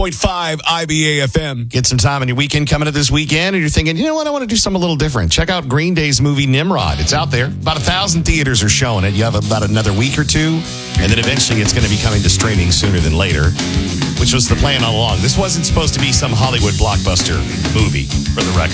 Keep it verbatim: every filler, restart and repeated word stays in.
point five I B A F M. Get some time on your weekend coming up this weekend, and you're thinking, you know what, I want to do something a little different. Check out Green Day's movie Nimrod. It's out there. About a thousand theaters are showing it. You have about another week or two, and then eventually it's going to be coming to streaming sooner than later, which was the plan all along. This wasn't supposed to be some Hollywood blockbuster movie, for the record.